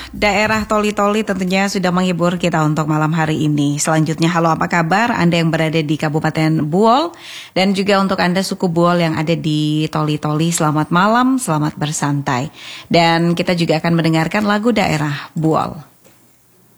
daerah Toli-Toli tentunya sudah menghibur kita untuk malam hari ini. Selanjutnya, halo apa kabar Anda yang berada di Kabupaten Buol, dan juga untuk Anda suku Buol yang ada di Toli-Toli, selamat malam, selamat bersantai. Dan kita juga akan mendengarkan lagu daerah Buol.